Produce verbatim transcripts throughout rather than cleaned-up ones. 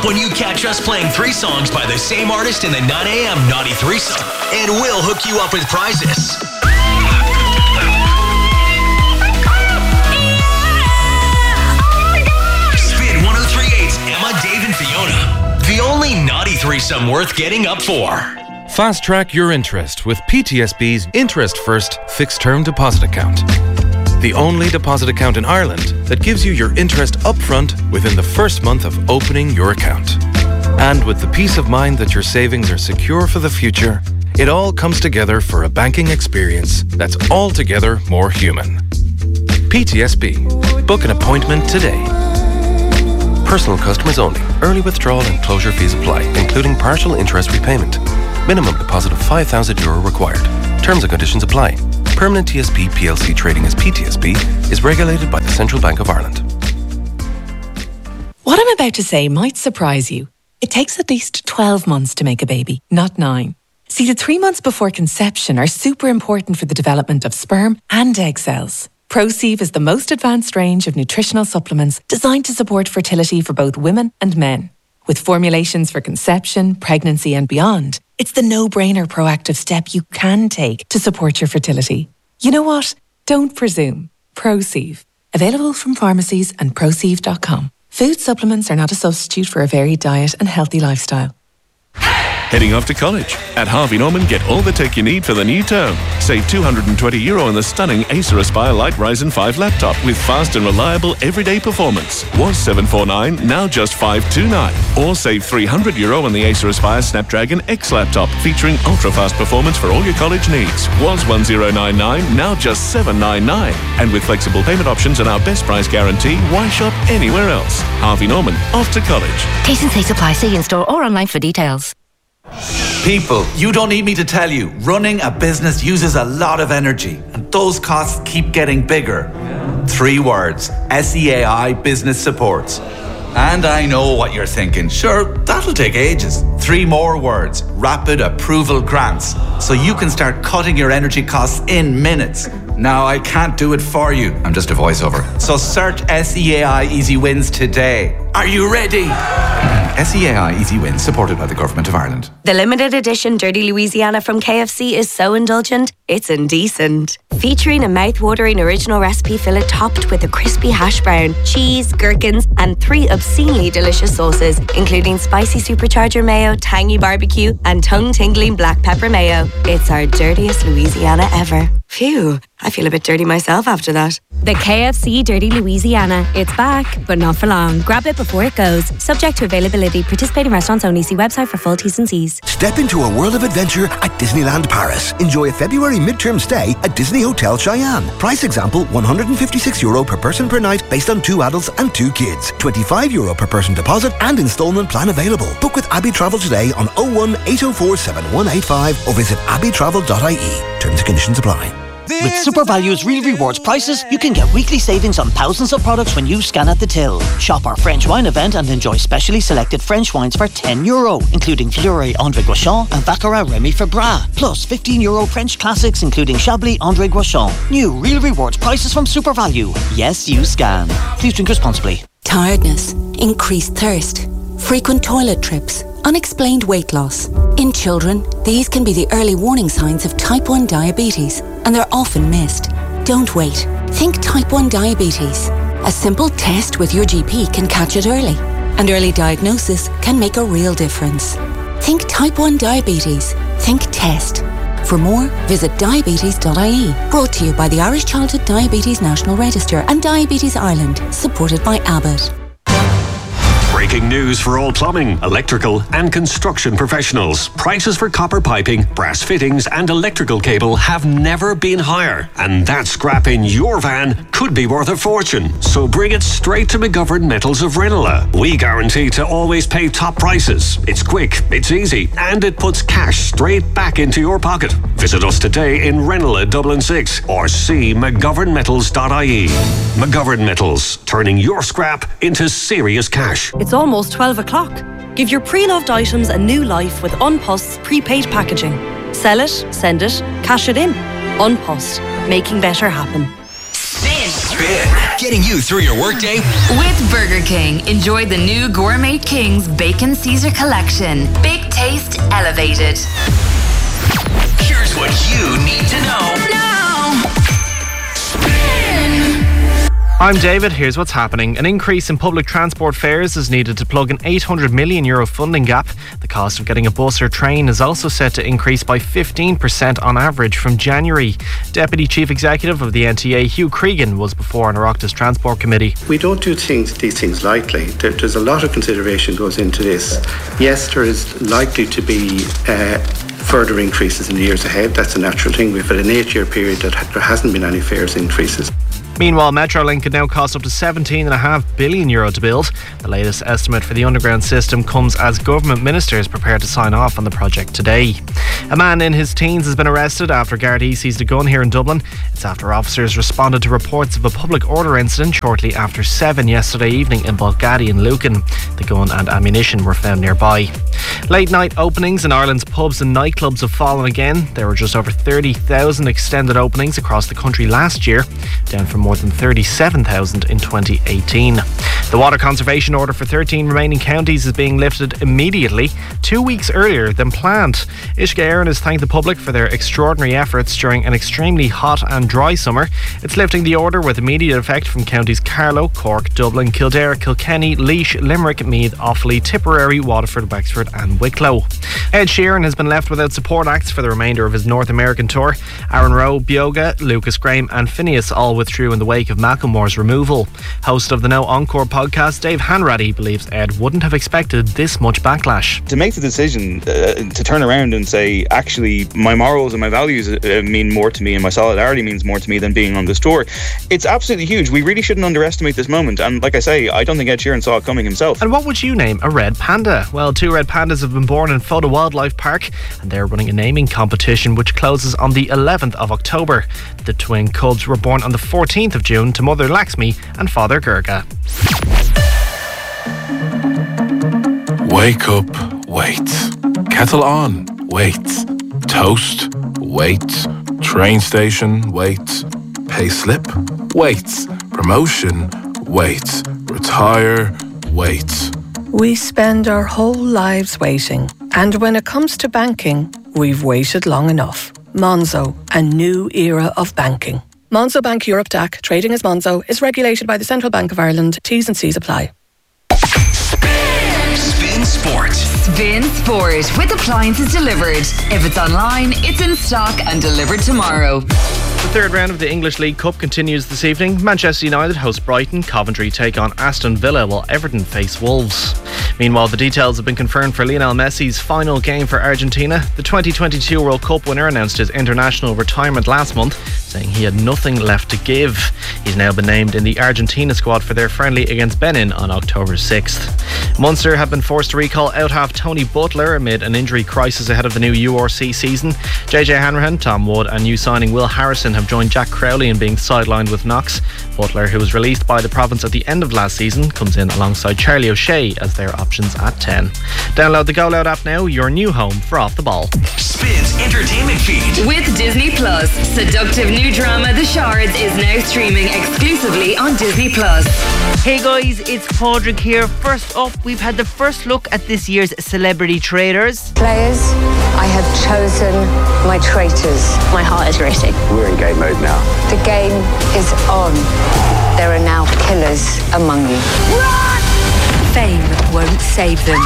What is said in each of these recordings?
when you catch us playing three songs by the same artist in the nine a.m. Naughty Threesome. And we'll hook you up with prizes. Spin one oh three point eight's Emma, Dave, and Fiona. The only Naughty Threesome worth getting up for. Fast track your interest with P T S B's Interest First Fixed Term Deposit Account. The only deposit account in Ireland that gives you your interest upfront within the first month of opening your account. And with the peace of mind that your savings are secure for the future, it all comes together for a banking experience that's altogether more human. P T S B. Book an appointment today. Personal customers only. Early withdrawal and closure fees apply, including partial interest repayment. Minimum deposit of five thousand euro required. Terms and conditions apply. Permanent T S B P L C trading as P T S B is regulated by the Central Bank of Ireland. What I'm about to say might surprise you. It takes at least twelve months to make a baby, not nine. See, the three months before conception are super important for the development of sperm and egg cells. ProSieve is the most advanced range of nutritional supplements designed to support fertility for both women and men. With formulations for conception, pregnancy and beyond, it's the no-brainer proactive step you can take to support your fertility. You know what? Don't presume. ProSieve. Available from pharmacies and prosieve dot com. Food supplements are not a substitute for a varied diet and healthy lifestyle. Heading off to college? At Harvey Norman, get all the tech you need for the new term. Save two hundred twenty euro on the stunning Acer Aspire Lite Ryzen five laptop with fast and reliable everyday performance. Was seven forty-nine, now just five twenty-nine. Or save three hundred euro on the Acer Aspire Snapdragon X laptop featuring ultra-fast performance for all your college needs. Was one thousand ninety-nine, now just seven ninety-nine. And with flexible payment options and our best price guarantee, why shop anywhere else? Harvey Norman, off to college. T's and C's apply. See in-store or online for details. People, you don't need me to tell you, running a business uses a lot of energy and those costs keep getting bigger. Three words, S E A I Business Supports. And I know what you're thinking, sure, that'll take ages. Three more words, Rapid Approval Grants, so you can start cutting your energy costs in minutes. Now, I can't do it for you, I'm just a voiceover. So search S E A I Easy Wins today. Are you ready? S E A I Easy Wins, supported by the Government of Ireland. The limited edition Dirty Louisiana from K F C is so indulgent, it's indecent. Featuring a mouth-watering original recipe fillet topped with a crispy hash brown, cheese, gherkins, and three obscenely delicious sauces, including spicy supercharger mayo, tangy barbecue, and tongue-tingling black pepper mayo. It's our dirtiest Louisiana ever. Phew, I feel a bit dirty myself after that. The K F C Dirty Louisiana. It's back, but not for long. Grab it before it goes. Subject to availability. Participating restaurants only. See website for full T's and C's. Step into a world of adventure at Disneyland Paris. Enjoy a February midterm stay at Disney Hotel Cheyenne. Price example, one hundred fifty-six euro per person per night based on two adults and two kids. twenty-five euro per person deposit and instalment plan available. Book with Abbey Travel today on oh one, eight oh four, seven one eight five or visit abbey travel dot I E. Terms and conditions apply. With SuperValue's Real Rewards prices, you can get weekly savings on thousands of products when you scan at the till. Shop our French wine event and enjoy specially selected French wines for ten euro, including Fleury André Gauchon and Baccarat Remy Febras. Plus fifteen euro French classics, including Chablis André Gauchon. New Real Rewards prices from SuperValue. Yes, you scan. Please drink responsibly. Tiredness, increased thirst, frequent toilet trips, unexplained weight loss. In children, these can be the early warning signs of type one diabetes, and they're often missed. Don't wait. Think type one diabetes. A simple test with your G P can catch it early, and early diagnosis can make a real difference. Think type one diabetes. Think test. For more, visit diabetes dot I E. Brought to you by the Irish Childhood Diabetes National Register and Diabetes Ireland, supported by Abbott. Breaking news for all plumbing, electrical and construction professionals. Prices for copper piping, brass fittings and electrical cable have never been higher. And that scrap in your van could be worth a fortune. So bring it straight to McGovern Metals of Ranelagh. We guarantee to always pay top prices. It's quick, it's easy, and it puts cash straight back into your pocket. Visit us today in Ranelagh, Dublin six, or see mcgovern metals dot I E. McGovern Metals, turning your scrap into serious cash. It's almost twelve o'clock. Give your pre-loved items a new life with Unpost's prepaid packaging. Sell it, send it, cash it in. Unpost, making better happen. Spin. Spin. getting you through your workday. With Burger King, enjoy the new Gourmet King's Bacon Caesar Collection. Big taste elevated. Here's what you need to know. Now. I'm David, here's what's happening. An increase in public transport fares is needed to plug an eight hundred million euro funding gap. The cost of getting a bus or train is also set to increase by fifteen percent on average from January. Deputy Chief Executive of the N T A, Hugh Cregan, was before an Oireachtas Transport Committee. We don't do things, these things lightly. There, there's a lot of consideration goes into this. Yes, there is likely to be uh, further increases in the years ahead. That's a natural thing. We've had an eight-year period that there hasn't been any fares increases. Meanwhile, Metrolink could now cost up to seventeen point five billion euro to build. The latest estimate for the underground system comes as government ministers prepare to sign off on the project today. A man in his teens has been arrested after Gardaí seized a gun here in Dublin. It's after officers responded to reports of a public order incident shortly after seven yesterday evening in Balgady and Lucan. The gun and ammunition were found nearby. Late night openings in Ireland's pubs and nightclubs have fallen again. There were just over thirty thousand extended openings across the country last year, down from more than thirty-seven thousand in twenty eighteen. The water conservation order for thirteen remaining counties is being lifted immediately, two weeks earlier than planned. Uisce Éireann has thanked the public for their extraordinary efforts during an extremely hot and dry summer. It's lifting the order with immediate effect from counties Carlow, Cork, Dublin, Kildare, Kilkenny, Laois, Limerick, Meath, Offaly, Tipperary, Waterford, Wexford and Wicklow. Ed Sheeran has been left without support acts for the remainder of his North American tour. Aaron Rowe, Bioga, Lucas Graham and Phineas all withdrew in the wake of Macklemore's removal. Host of the No Encore podcast, Dave Hanratty, believes Ed wouldn't have expected this much backlash. To make the decision uh, to turn around and say, actually, my morals and my values uh, mean more to me and my solidarity means more to me than being on this tour, it's absolutely huge. We really shouldn't underestimate this moment. And like I say, I don't think Ed Sheeran saw it coming himself. And what would you name a red panda? Well, two red pandas have been born in Fota Wildlife Park and they're running a naming competition which closes on the eleventh of October. The twin cubs were born on the fourteenth of June to mother Laxmi and father Gurga. Wake up, wait. Kettle on, wait. Toast, wait. Train station, wait. Pay slip, wait. Promotion, wait. Retire, wait. We spend our whole lives waiting. And when it comes to banking, we've waited long enough. Monzo, a new era of banking. Monzo Bank Europe D A C, trading as Monzo, is regulated by the Central Bank of Ireland. T's and C's apply. Spin Sport. Spin Sport with appliances delivered. If it's online, it's in stock and delivered tomorrow. The third round of the English League Cup continues this evening. Manchester United host Brighton, Coventry take on Aston Villa while Everton face Wolves. Meanwhile, the details have been confirmed for Lionel Messi's final game for Argentina. The twenty twenty-two World Cup winner announced his international retirement last month, saying he had nothing left to give. He's now been named in the Argentina squad for their friendly against Benin on October sixth. Munster have been forced to recall out-half Tony Butler amid an injury crisis ahead of the new U R C season. J J Hanrahan, Tom Wood and new signing Will Harrison have joined Jack Crowley in being sidelined with knocks. Butler, who was released by the province at the end of last season, comes in alongside Charlie O'Shea as their options at ten. Download the Go Loud app now, your new home for Off the Ball. Spins Entertainment Feed. With Disney Plus, seductive new drama The Shards is now streaming exclusively on Disney Plus. Hey guys, it's Padraig here. First up, we've had the first look at this year's celebrity traitors. Players, I have chosen my traitors. My heart is racing. We're in game mode now. The game is on. There are now killers among you. Run! Fame won't save them.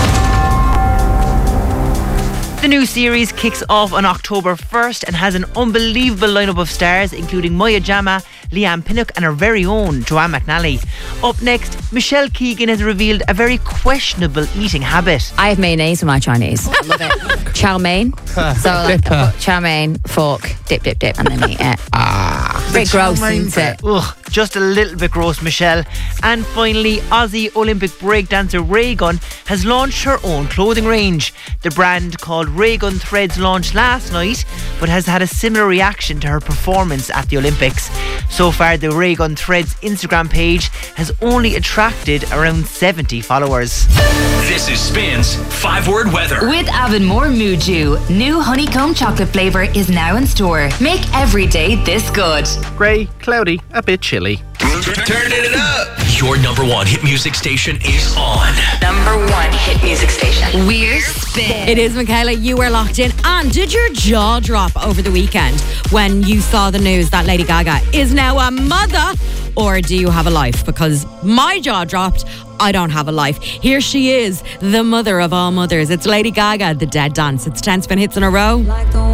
The new series kicks off on October first and has an unbelievable lineup of stars, including Maya Jama, Leanne Pinnock and our very own Joanne McNally. Up next, Michelle Keegan has revealed a very questionable eating habit. I have mayonnaise with my Chinese. I love it. Chow mein. So like chow mein, fork, dip, dip, dip, and then eat it. Ah, a bit gross, isn't it? Ugh, just a little bit gross, Michelle. And finally, Aussie Olympic breakdancer Ray Gunn has launched her own clothing range. The brand, called Ray Gunn Threads, launched last night, but has had a similar reaction to her performance at the Olympics. So far, the Ray Gunn Threads Instagram page has only attracted around seventy followers. This is Spins five-word weather. With Avonmore Muju, new honeycomb chocolate flavour is now in store. Make every day this good. Grey, cloudy, a bit chilly. Turn it up. Your number one hit music station is on. Number one hit music station. We're Spin. It is, Michaela. You were locked in. And did your jaw drop over the weekend when you saw the news that Lady Gaga is now a mother? Or do you have a life? Because my jaw dropped. I don't have a life. Here she is, the mother of all mothers. It's Lady Gaga, The Dead Dance. It's ten spin hits in a row.